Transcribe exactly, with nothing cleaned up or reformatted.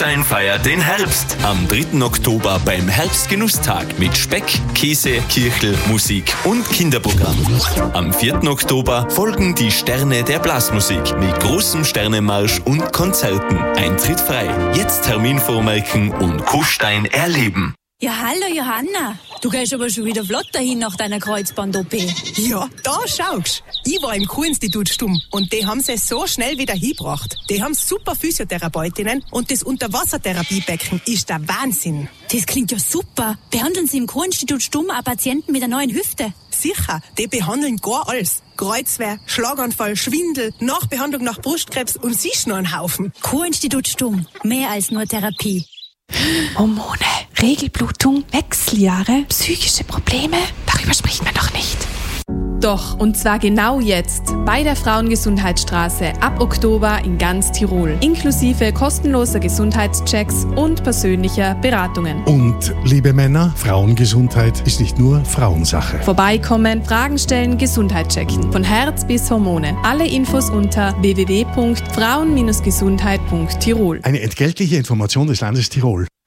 Dein feiert den Herbst. Am dritten Oktober beim Herbstgenusstag mit Speck, Käse, Kirchel, Musik und Kinderprogramm. Am vierten Oktober folgen die Sterne der Blasmusik mit großem Sternenmarsch und Konzerten. Eintritt frei. Jetzt Termin vormerken und Kuhstein erleben. Ja, hallo Johanna. Du gehst aber schon wieder flott dahin nach deiner Kreuzband-O P. Ja, da schaust. Ich war im Kuhinstitut stumm und die haben sie so schnell wieder hingebracht. Die haben super Physiotherapeutinnen und das Unterwassertherapiebecken ist der Wahnsinn. Das klingt ja super. Behandeln Sie im Kuhinstitut stumm auch Patienten mit einer neuen Hüfte? Sicher, die behandeln gar alles. Kreuzweh, Schlaganfall, Schwindel, Nachbehandlung nach Brustkrebs und siehst noch einen Haufen. Kuhinstitut stumm. Mehr als nur Therapie. Hormone, Regelblutung, Wechseljahre, psychische Probleme, darüber spricht man doch nicht. Doch, und zwar genau jetzt, bei der Frauengesundheitsstraße ab Oktober in ganz Tirol, inklusive kostenloser Gesundheitschecks und persönlicher Beratungen. Und, liebe Männer, Frauengesundheit ist nicht nur Frauensache. Vorbeikommen, Fragen stellen, Gesundheit checken, von Herz bis Hormone. Alle Infos unter w w w punkt frauen Bindestrich gesundheit punkt tirol. Eine entgeltliche Information des Landes Tirol.